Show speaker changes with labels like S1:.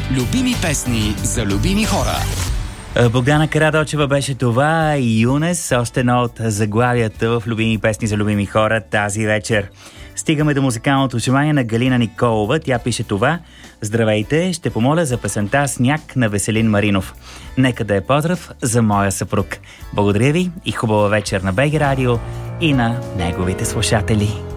S1: Любими песни за любими хора.
S2: Богдана Карадочева беше това и Юнес, още едно от заглавията в любими песни за любими хора тази вечер. Стигаме до музикалното желание на Галина Николова. Тя пише това: здравейте, ще помоля за песента "Сняг" на Веселин Маринов. Нека да е поздрав за моя съпруг. Благодаря ви и хубава вечер на БГ Радио и на неговите слушатели.